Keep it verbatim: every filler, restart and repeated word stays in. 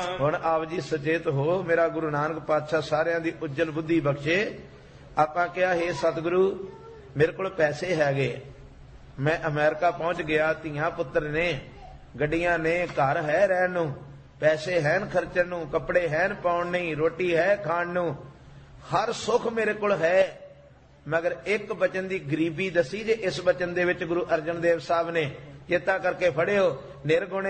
ਹੁਣ ਆਪ ਜੀ ਸੁਚੇਤ ਹੋ, ਮੇਰਾ ਗੁਰੂ ਨਾਨਕ ਪਾਤਸ਼ਾਹ ਸਾਰਿਆਂ ਦੀ ਉੱਜਲ ਬੁੱਧੀ ਬਖਸ਼ੇ। ਆਪਾਂ ਕਿਹਾ ਹੈ ਸਤਿਗੁਰੂ ਮੇਰੇ ਕੋਲ ਪੈਸੇ ਹੈਗੇ, ਮੈਂ ਅਮਰੀਕਾ ਪਹੁੰਚ ਗਿਆ, ਧੀਆਂ ਪੁੱਤਰ ਨੇ, ਗੱਡੀਆਂ ਨੇ, ਘਰ ਹੈ ਰਹਿਣ ਨੂੰ, ਪੈਸੇ ਹੈਨ ਖਰਚਣ ਨੂੰ, ਕੱਪੜੇ ਹੈਨ ਪਾਉਣ ਨਹੀਂ, ਰੋਟੀ ਹੈ ਖਾਣ ਨੂੰ, ਹਰ ਸੁੱਖ ਮੇਰੇ ਕੋਲ ਹੈ। ਮਗਰ ਇੱਕ ਬਚਨ ਦੀ ਗਰੀਬੀ ਦਸੀ ਜੇ। ਇਸ ਬਚਨ ਦੇ ਵਿੱਚ ਗੁਰੂ ਅਰਜਨ ਦੇਵ ਸਾਹਿਬ ਨੇ ਚੇਤਾ ਕਰਕੇ ਫੜਿਓ, ਨਿਰਗੁਣ